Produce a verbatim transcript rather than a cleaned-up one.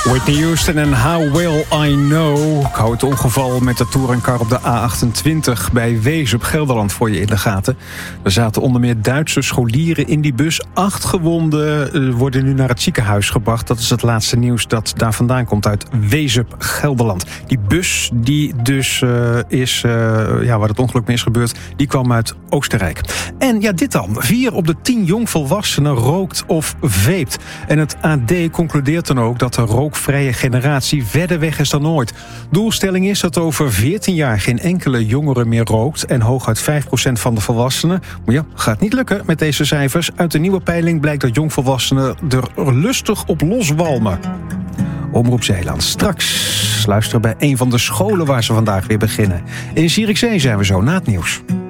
Whitney Houston en How Will I Know. Ik hou het ongeval met de touringcar op de A achtentwintig bij Wees op Gelderland voor je in de gaten. Er zaten onder meer Duitse scholieren in die bus. Acht gewonden worden nu naar het ziekenhuis gebracht. Dat is het laatste nieuws dat daar vandaan komt uit Wees op Gelderland. Die bus die dus uh, is, uh, ja, waar het ongeluk mee is gebeurd, die kwam uit Oostenrijk. En ja, dit dan. Vier op de tien jongvolwassenen rookt of veept. En het A D concludeert dan ook dat de rookvrije generatie verder weg is dan ooit. Doelstelling is dat over veertien jaar geen enkele jongere meer rookt en hooguit vijf procent van de volwassenen. Maar ja, gaat niet lukken met deze cijfers. Uit de nieuwe peiling blijkt dat jongvolwassenen er lustig op loswalmen. Omroep Zeeland. Straks luisteren bij een van de scholen waar ze vandaag weer beginnen. In Zierikzee zijn we zo na het nieuws.